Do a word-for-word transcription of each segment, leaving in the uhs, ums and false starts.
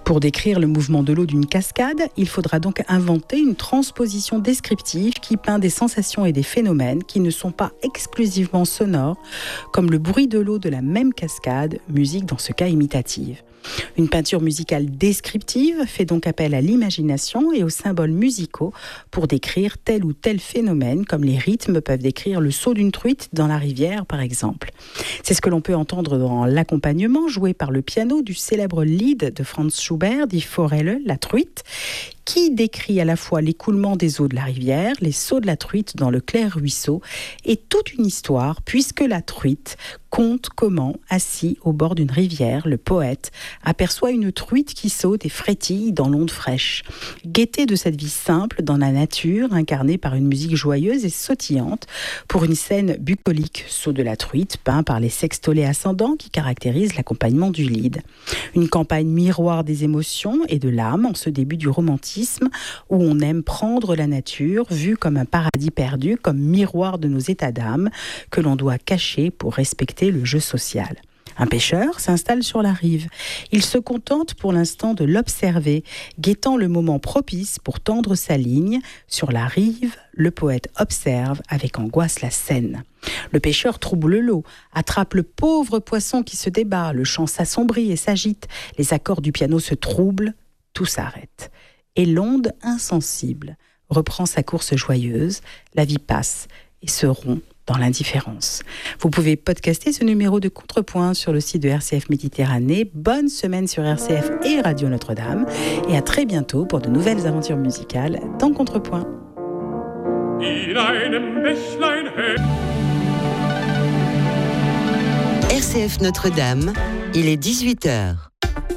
Pour décrire le mouvement de l'eau d'une cascade, il faudra donc inventer une transposition descriptive qui peint des sensations et des phénomènes qui ne sont pas exclusivement sonores, comme le bruit de l'eau de la même cascade, musique dans ce cas imitative. Une peinture musicale descriptive fait donc appel à l'imagination et aux symboles musicaux pour décrire tel ou tel phénomène, comme les rythmes peuvent décrire le saut d'une truite dans la rivière, par exemple. C'est ce que l'on peut entendre dans l'accompagnement joué par le piano du célèbre Lied de Franz Schubert, Die Forelle, la truite, qui décrit à la fois l'écoulement des eaux de la rivière, les sauts de la truite dans le clair ruisseau, et toute une histoire, puisque la truite conte comment, assis au bord d'une rivière, le poète aperçoit une truite qui saute et frétille dans l'onde fraîche. Gaieté de cette vie simple dans la nature, incarnée par une musique joyeuse et sautillante, pour une scène bucolique, saut de la truite, peint par les sextolets ascendants qui caractérisent l'accompagnement du Lied. Une campagne miroir des émotions et de l'âme en ce début du romantisme, où on aime prendre la nature, vue comme un paradis perdu, comme miroir de nos états d'âme, que l'on doit cacher pour respecter le jeu social. Un pêcheur s'installe sur la rive. Il se contente pour l'instant de l'observer, guettant le moment propice pour tendre sa ligne. Sur la rive, le poète observe avec angoisse la scène. Le pêcheur trouble l'eau, attrape le pauvre poisson qui se débat, le chant s'assombrit et s'agite, les accords du piano se troublent, tout s'arrête. Et l'onde insensible reprend sa course joyeuse, la vie passe et se rompt dans l'indifférence. Vous pouvez podcaster ce numéro de Contrepoint sur le site de R C F Méditerranée. Bonne semaine sur R C F et Radio Notre-Dame. Et à très bientôt pour de nouvelles aventures musicales dans Contrepoint. R C F Notre-Dame, il est dix-huit heures.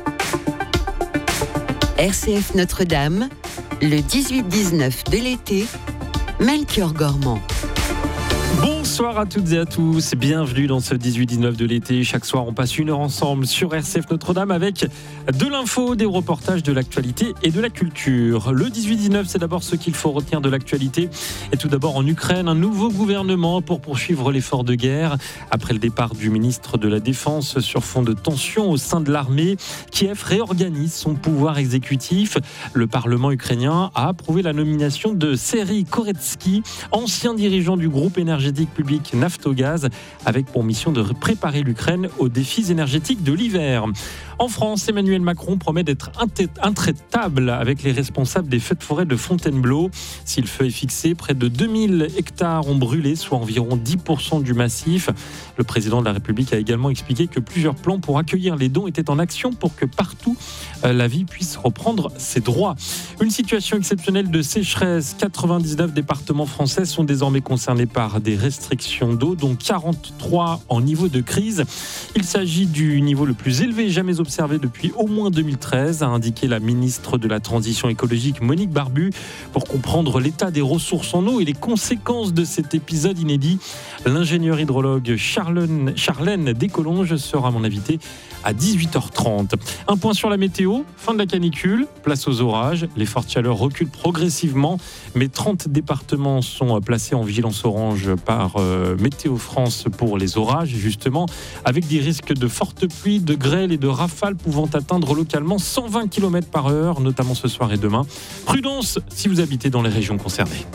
R C F Notre-Dame, le dix-huit dix-neuf de l'été, Melchior Gormand. Bonsoir à toutes et à tous, bienvenue dans ce dix-huit dix-neuf de l'été. Chaque soir, on passe une heure ensemble sur R C F Notre-Dame avec de l'info, des reportages, de l'actualité et de la culture. Le dix-huit dix-neuf, c'est d'abord ce qu'il faut retenir de l'actualité. Et tout d'abord, en Ukraine, un nouveau gouvernement pour poursuivre l'effort de guerre. Après le départ du ministre de la Défense sur fond de tension au sein de l'armée, Kiev réorganise son pouvoir exécutif. Le Parlement ukrainien a approuvé la nomination de Serhiy Koretsky, ancien dirigeant du groupe énergétique public Naftogaz, avec pour mission de préparer l'Ukraine aux défis énergétiques de l'hiver. En France, Emmanuel Macron promet d'être intraitable avec les responsables des feux de forêt de Fontainebleau. Si le feu est fixé, près de deux mille hectares ont brûlé, soit environ dix pour cent du massif. Le président de la République a également expliqué que plusieurs plans pour accueillir les dons étaient en action pour que partout la vie puisse reprendre ses droits. Une situation exceptionnelle de sécheresse. quatre-vingt-dix-neuf départements français sont désormais concernés par des restrictions d'eau, dont quarante-trois en niveau de crise. Il s'agit du niveau le plus élevé jamais observé depuis au moins deux mille treize, a indiqué la ministre de la Transition écologique Monique Barbu. Pour comprendre l'état des ressources en eau et les conséquences de cet épisode inédit, l'ingénieur hydrologue Charlène, Charlène Descolonges sera mon invité à dix-huit heures trente. Un point sur la météo, fin de la canicule, place aux orages. Les fortes chaleurs reculent progressivement, mais trente départements sont placés en vigilance orange par euh, Météo France pour les orages, justement, avec des risques de fortes pluies, de grêle et de rafales pouvant atteindre localement cent vingt kilomètres par heure, notamment ce soir et demain. Prudence si vous habitez dans les régions concernées.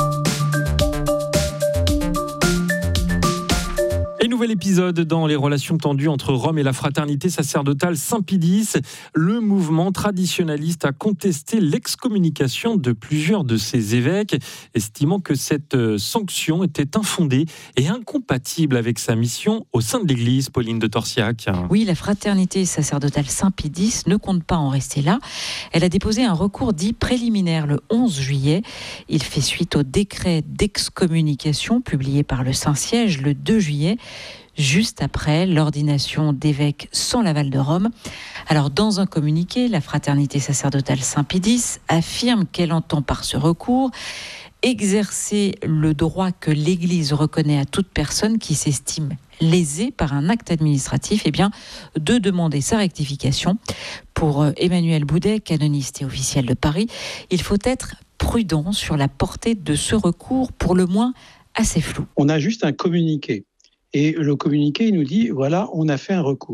Et nouvel épisode dans les relations tendues entre Rome et la fraternité sacerdotale Saint-Pédis. Le mouvement traditionnaliste a contesté l'excommunication de plusieurs de ses évêques, estimant que cette sanction était infondée et incompatible avec sa mission au sein de l'Église. Pauline de Torsiac. Oui, la fraternité sacerdotale Saint-Pédis ne compte pas en rester là. Elle a déposé un recours dit préliminaire le onze juillet. Il fait suite au décret d'excommunication publié par le Saint-Siège le deux juillet. Juste après l'ordination d'évêques sans l'aval de Rome. Alors, dans un communiqué, la fraternité sacerdotale Saint-Pédis affirme qu'elle entend par ce recours exercer le droit que l'Église reconnaît à toute personne qui s'estime lésée par un acte administratif, eh bien, de demander sa rectification. Pour Emmanuel Boudet, canoniste et officiel de Paris, il faut être prudent sur la portée de ce recours, pour le moins assez flou. On a juste un communiqué. Et le communiqué, il nous dit, voilà, on a fait un recours.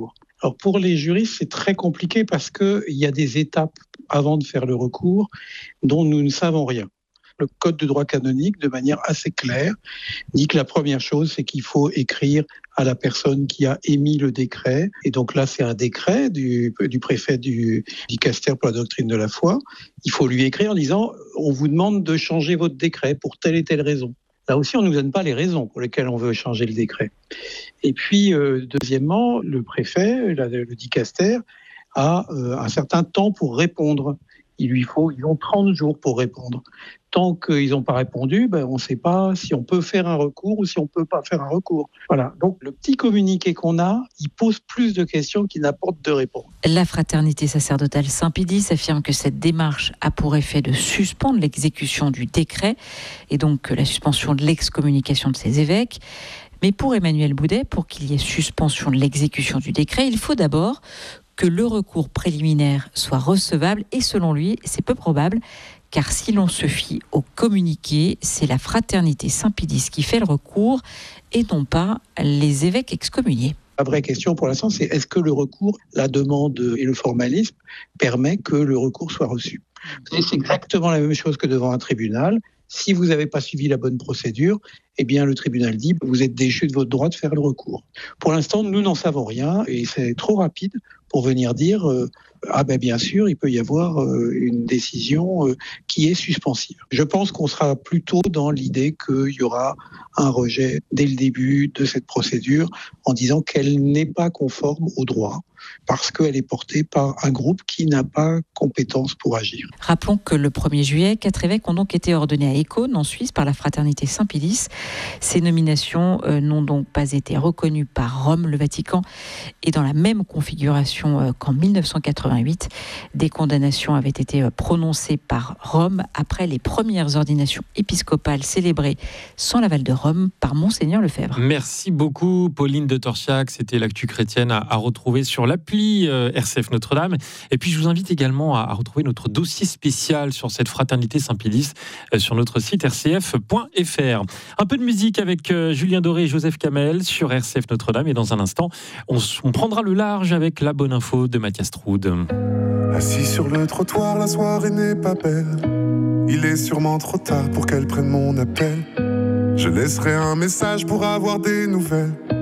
Alors pour les juristes, c'est très compliqué parce qu'il y a des étapes avant de faire le recours dont nous ne savons rien. Le Code de droit canonique, de manière assez claire, dit que la première chose, c'est qu'il faut écrire à la personne qui a émis le décret. Et donc là, c'est un décret du, du préfet du dicaster pour la doctrine de la foi. Il faut lui écrire en disant « on vous demande de changer votre décret pour telle et telle raison ». Là aussi, on ne nous donne pas les raisons pour lesquelles on veut changer le décret. Et puis, euh, deuxièmement, le préfet, le dicaster, a euh, un certain temps pour répondre. Il lui faut, ils ont trente jours pour répondre. Tant qu'ils n'ont pas répondu, ben, on ne sait pas si on peut faire un recours ou si on ne peut pas faire un recours. Voilà. Donc, le petit communiqué qu'on a, il pose plus de questions qu'il n'apporte de réponses. La fraternité sacerdotale Saint-Pédis affirme que cette démarche a pour effet de suspendre l'exécution du décret et donc la suspension de l'excommunication de ces évêques. Mais pour Emmanuel Boudet, pour qu'il y ait suspension de l'exécution du décret, il faut d'abord que le recours préliminaire soit recevable et selon lui, c'est peu probable, car si l'on se fie au communiqué, c'est la fraternité Saint-Pédis qui fait le recours et non pas les évêques excommuniés. La vraie question pour l'instant, c'est est-ce que le recours, la demande et le formalisme permet que le recours soit reçu ? C'est exactement la même chose que devant un tribunal. Si vous n'avez pas suivi la bonne procédure, eh bien le tribunal dit vous êtes déchu de votre droit de faire le recours. Pour l'instant, nous n'en savons rien et c'est trop rapide pour venir dire euh, ah ben bien sûr, il peut y avoir euh, une décision euh, qui est suspensive. Je pense qu'on sera plutôt dans l'idée qu'il y aura un rejet dès le début de cette procédure en disant qu'elle n'est pas conforme au droit parce qu'elle est portée par un groupe qui n'a pas compétence pour agir. Rappelons que le premier juillet, quatre évêques ont donc été ordonnés à Écône, en Suisse, par la fraternité Saint-Pédis. Ces nominations euh, n'ont donc pas été reconnues par Rome. Le Vatican est dans la même configuration euh, qu'en dix-neuf cent quatre-vingt-huit. Des condamnations avaient été euh, prononcées par Rome après les premières ordinations épiscopales célébrées sans l'aval de Rome par Monseigneur Lefebvre. Merci beaucoup Pauline de Torchiac. C'était l'actu chrétienne à, à retrouver sur l'appli euh, R C F Notre-Dame. Et puis je vous invite également à, à retrouver notre dossier spécial sur cette fraternité Saint-Pédis euh, sur notre site r c f point f r. Un peu de musique avec euh, Julien Doré et Joseph Kamel sur R C F Notre-Dame. Et dans un instant, on, on prendra le large avec la bonne info de Mathias Troud. Assis sur le trottoir, la soirée n'est pas belle. Il est sûrement trop tard pour qu'elle prenne mon appel. Je laisserai un message pour avoir des nouvelles.